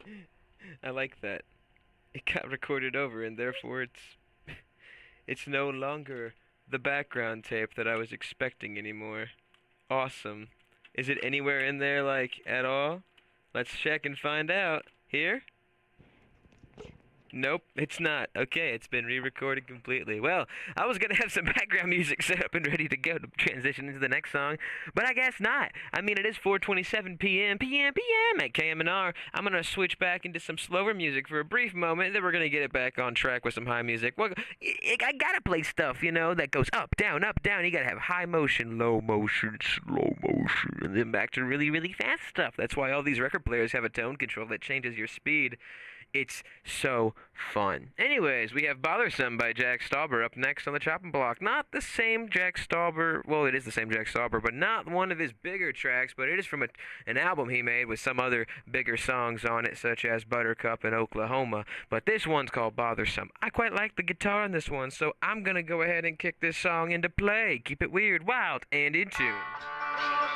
I like that. It got recorded over, and therefore it's no longer the background tape that I was expecting anymore. Awesome. Is it anywhere in there, like, at all? Let's check and find out. Here? Nope, it's not. Okay, it's been re-recorded completely. Well, I was gonna have some background music set up and ready to go to transition into the next song, but I guess not. I mean, it is 4:27 p.m. at KMNR. I'm gonna switch back into some slower music for a brief moment, then we're gonna get it back on track with some high music. Well, I gotta play stuff, that goes up, down, up, down. You gotta have high motion, low motion, slow motion, and then back to really, really fast stuff. That's why all these record players have a tone control that changes your speed. It's so fun. Anyways, we have Bothersome by Jack Stauber up next on the chopping block. Not the same Jack Stauber, well, it is the same Jack Stauber, but not one of his bigger tracks, but it is from an album he made with some other bigger songs on it, such as Buttercup and Oklahoma. But this one's called Bothersome. I quite like the guitar on this one, so I'm gonna go ahead and kick this song into play. Keep it weird, wild, and in tune.